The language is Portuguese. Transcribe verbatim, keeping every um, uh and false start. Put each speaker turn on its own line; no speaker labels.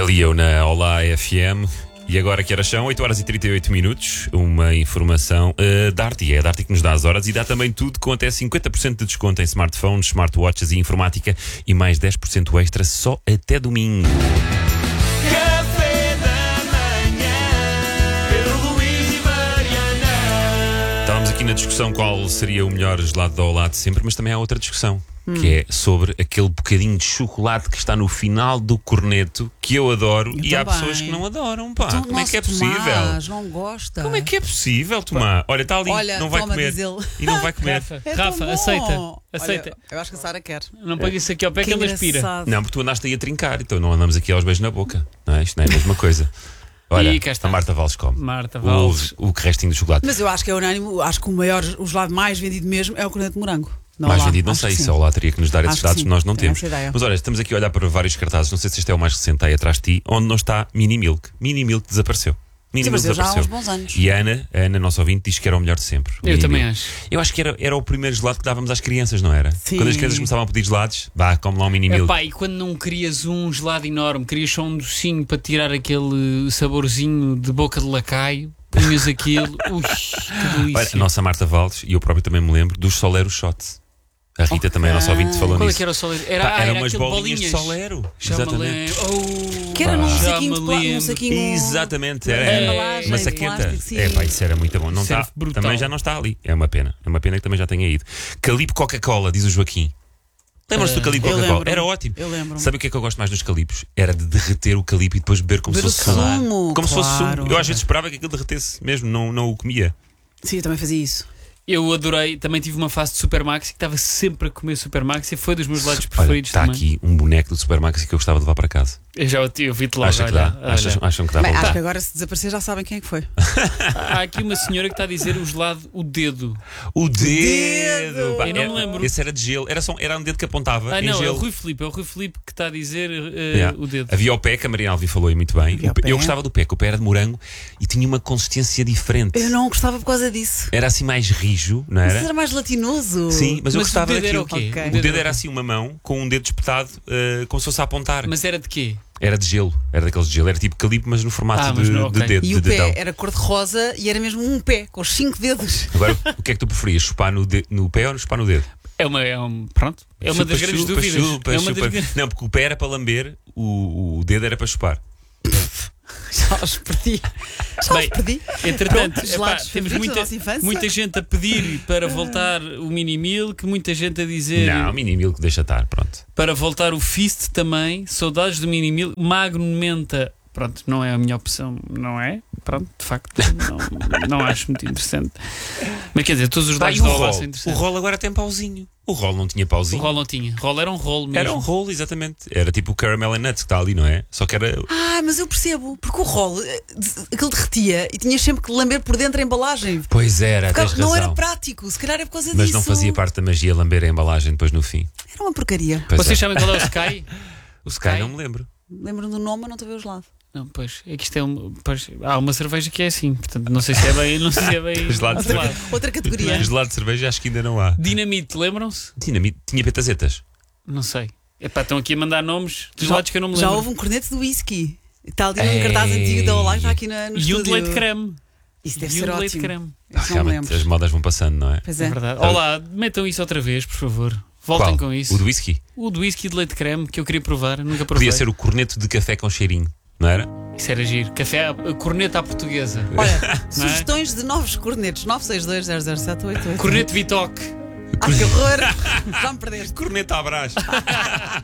Ali eu na Olá F M. E agora que horas são? oito horas e trinta e oito minutos. Uma informação uh, da Darty. É a Darty que nos dá as horas e dá também tudo com até cinquenta por cento de desconto em smartphones, smartwatches e informática e mais dez por cento extra só até domingo.
Café da manhã, Pedro Luís e Mariana.
Estávamos aqui na discussão qual seria o melhor gelado da Olá de sempre, mas também há outra discussão. Hum. Que é sobre aquele bocadinho de chocolate que está no final do corneto, que eu adoro,
eu
e
também.
Há pessoas que não adoram, pá.
Então,
como é que é
nosso
possível?
Tomás não gosta.
Como é que é possível, Tomás? Olha, está ali,
Olha,
não vai
toma,
comer.
diz ele.
E não vai comer.
Rafa,
É tão
Rafa
bom.
aceita. Aceita.
Olha, eu acho que a Sara quer.
Não põe isso aqui ao pé que,
Que
ele aspira.
engraçado.
Não, porque tu andaste aí a trincar, então não andamos aqui aos beijos na boca. Não é? Isto não é a mesma coisa. Olha,
E cá está.
a Marta Valles come.
Marta
O,
Valles.
o que restinho do chocolate.
Mas eu acho que é unânime, acho que o maior, o gelado mais vendido mesmo é o corneto de morango. Não
Mais
lá,
vendido, não
acho
sei
que
se
sim.
a Olá teria que nos dar esses
Acho que
dados,
sim.
nós não
Tenho
temos.
essa ideia.
Mas olha, estamos aqui a olhar para vários cartazes, não sei se este é o mais recente aí atrás de ti, onde não está Mini Milk. Mini Milk desapareceu. Mini Milk
Desapareceu já há
desapareceu.
uns bons anos.
E a Ana, a Ana, nossa ouvinte, diz que era o melhor de sempre. o
Eu
Mini
também
Milk.
acho.
Eu acho que era, era o primeiro gelado que dávamos às crianças, não era?
Sim.
Quando as crianças começavam a pedir gelados, vá, come lá um Mini Milk.
Epá, e quando não querias um gelado enorme, querias só um docinho para tirar aquele saborzinho de boca de lacaio, punhas aquilo. Ui, que delícia.
Olha, a nossa Marta Valles, e eu próprio também me lembro, dos Solero Shots. A Rita também, a nossa ouvinte, falou
Qual é
nisso.
que era o soleiro? Era,
Pá,
ah,
eram
era
umas
aquele
bolinhas de Solero.
Já me
Exatamente.
lembro. Oh,
Que era num
Pá.
saquinho de
Já me
plástico, num
lembro.
saquinho.
Exatamente,
de
era
embalagem,
uma
de
saqueta.
plástico, sim.
É, pá, isso era muito bom. Não
Isso era
está,
brutal.
também já não está ali. É uma pena. É uma pena que também já tenha ido. Calipo Coca-Cola, diz o Joaquim. Lembram-se do Calipo
Eu
Coca-Cola?
lembro-me.
Era ótimo.
Eu lembro-me.
Sabe o que é que eu gosto mais dos calipos? Era de derreter o calipo e depois beber como
Beber
se fosse
o sumo,
Como se fosse
claro.
sumo. Eu às vezes esperava que aquilo derretesse mesmo, não, não o comia.
Sim, eu também fazia isso.
Eu adorei, também tive uma fase de Supermaxi que estava sempre a comer Supermaxi e foi dos meus lados
Olha,
preferidos
está
também.
aqui um boneco do Supermax que eu gostava de levar para casa.
Eu já eu vi-te logo.
Acha que
olha,
dá?
olha.
Achas- acham que dá
Bem,
para
acho
levar?
que agora se desaparecer já sabem quem é que foi.
Há aqui uma senhora que está a dizer o gelado, o dedo.
O dedo!
dedo!
Pá,
Eu não
é-
me lembro.
Esse era de gelo. Era, só, era um dedo que apontava
Ah,
em
não, é o
gelo.
Rui Filipe, é o Rui Filipe que está a dizer uh,
Yeah.
o dedo.
Havia o pé, que a Mariana Alvi falou aí muito bem.
Havia
O pé-
o pé.
Eu gostava do pé, que o pé era de morango e tinha uma consistência diferente.
Eu não gostava por causa disso.
Era assim mais rijo, não
Mas
era?
era mais latinoso.
Sim, mas eu
Mas
gostava
o dedo era
daquilo.
o quê?
Ok.
O dedo era assim uma mão com um dedo espetado, uh, como se fosse a apontar.
Mas era de quê?
Era de gelo, era daqueles de gelo, era tipo calipo, mas no formato
Ah, mas
de,
não,
de
ok.
dedo.
E
de
o pé
dedão.
era cor-de-rosa e era mesmo um pé, com os cinco dedos.
Agora, o que é que tu preferias? Chupar no, de- no pé ou chupar no dedo?
É uma, é um, pronto, é uma
Chupa,
das grandes
chupa,
dúvidas.
chupa,
é uma
chupa.
das grandes...
Não, porque o pé era para lamber, o, o dedo era para chupar.
Já os perdi. Já
Bem,
os perdi.
Entretanto,
Pronto,
epá,
gelados
temos
favoritos da
muita,
nossa infância.
muita gente a pedir para voltar o Mini Milk, muita gente a dizer
Não, mini milk deixa estar, pronto.
para voltar o Fist também. Saudades do Mini Milk. Magno Menta, pronto, não é a minha opção, não é? Pronto, de facto, não, não acho muito interessante. Mas quer dizer, todos os
Pá,
dados
e o
da Olá
rol?
são
O
interessantes.
rol agora tem pauzinho. O rol não tinha
O
pauzinho.
rol não tinha. Rol era um rolo mesmo.
Era um rolo, exatamente. Era tipo o caramel and nuts que está ali, não é? Só que era.
Ah, mas eu percebo. Porque o rolo, eh, de- aquilo derretia e tinha sempre que lamber por dentro a embalagem.
Pois era,
Ficava-
tens
não
razão.
era prático. Se calhar é por causa
Mas
disso.
não fazia parte da magia lamber a embalagem depois no fim.
Era uma porcaria.
Pois
Vocês
é.
sabem qual é o Sky?
O Sky
Sky?
não me lembro.
Lembro do nome, mas não estou a ver os lados.
Não, pois, é que isto é um. Pois, há uma cerveja que é assim, portanto, não sei se é bem. Não sei se é bem
Gelado de
gelado.
cerveja.
Outra categoria.
Gelado de cerveja acho que ainda não há.
Dinamite, lembram-se?
Dinamite, tinha petazetas.
Não sei. Epá, estão aqui a mandar nomes de
Já-
gelados que eu não me
Já
lembro.
houve um corneto de whisky. Está ali
Ei.
num cartaz antigo da Olá, está aqui na, no
E um de
estúdio.
leite creme.
Isso deve
E um
ser
de leite
ótimo.
creme.
Isso não me
Realmente,
lembro.
as modas vão passando, não é?
Pois
É
é.
verdade. Olá, metam isso outra vez, por favor. Voltem
Qual?
com isso.
O do whisky.
O de whisky de leite creme que eu queria provar, nunca provei.
Podia ser o corneto de café com cheirinho, não era?
Isso era giro. Café, à- corneta à portuguesa.
Olha,
Não é?
sugestões de novos cornetos. nove seis dois zero zero sete oito oito.
Corneto Vitoc.
Ah, que horror! Já me perdeste.
Corneto à brás.